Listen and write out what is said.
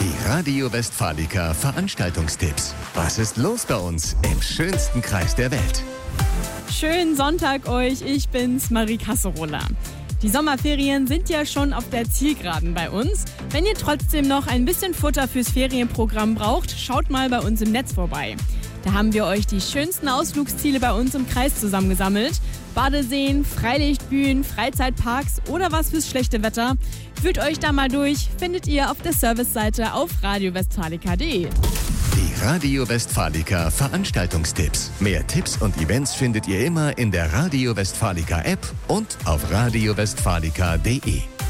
Die Radio Westfalica Veranstaltungstipps. Was ist los bei uns im schönsten Kreis der Welt? Schönen Sonntag euch, ich bin's, Marie Kasserola. Die Sommerferien sind ja schon auf der Zielgeraden bei uns. Wenn ihr trotzdem noch ein bisschen Futter fürs Ferienprogramm braucht, schaut mal bei uns im Netz vorbei. Da haben wir euch die schönsten Ausflugsziele bei uns im Kreis zusammengesammelt. Badeseen, Freilichtbühnen, Freizeitparks oder was fürs schlechte Wetter. Führt euch da mal durch, findet ihr auf der Serviceseite auf radiowestfalica.de. Die Radio Westfalica Veranstaltungstipps. Mehr Tipps und Events findet ihr immer in der Radio Westfalica App und auf radiowestfalica.de.